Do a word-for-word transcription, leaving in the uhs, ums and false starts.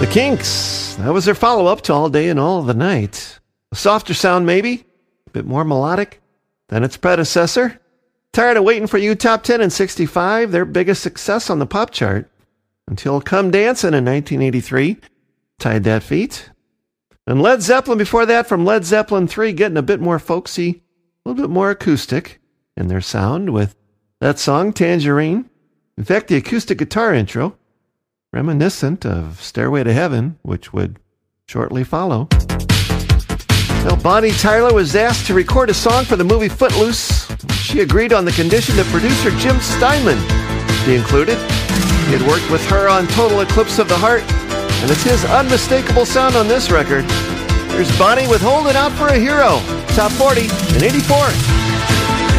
The Kinks. That was their follow-up to All Day and All the Night. A softer sound, maybe. A bit more melodic than its predecessor. Tired of Waiting for You top ten in sixty-five, their biggest success on the pop chart. Until Come Dancin' in nineteen eighty-three tied that feat. And Led Zeppelin before that, from Led Zeppelin three, getting a bit more folksy, a little bit more acoustic in their sound with that song, Tangerine. In fact, the acoustic guitar intro, reminiscent of Stairway to Heaven, which would shortly follow. Now, Bonnie Tyler was asked to record a song for the movie Footloose. She agreed on the condition that producer Jim Steinman be included. He had worked with her on Total Eclipse of the Heart, and it's his unmistakable sound on this record. Here's Bonnie with Holding Out for a Hero, top forty in eighty-four.